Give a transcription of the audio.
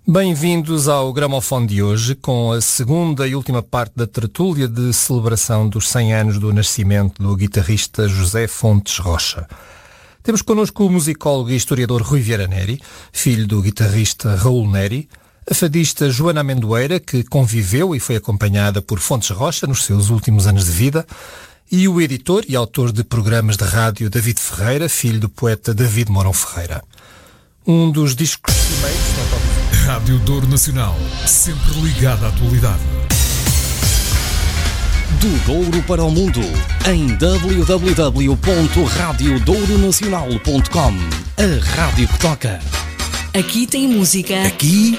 Bem-vindos ao Gramofone de hoje, com a segunda e última parte da tertúlia de celebração dos 100 anos do nascimento do guitarrista José Fontes Rocha. Temos connosco o musicólogo e historiador Rui Vieira Neri, filho do guitarrista Raul Neri, a fadista Joana Amendoeira, que conviveu e foi acompanhada por Fontes Rocha nos seus últimos anos de vida, e o editor e autor de programas de rádio David Ferreira, filho do poeta David Mourão Ferreira. Um dos discos primeiros... Rádio Douro Nacional, sempre ligada à atualidade. Do Douro para o mundo, em www.radiodouronacional.com. A rádio que toca. Aqui tem música. Aqui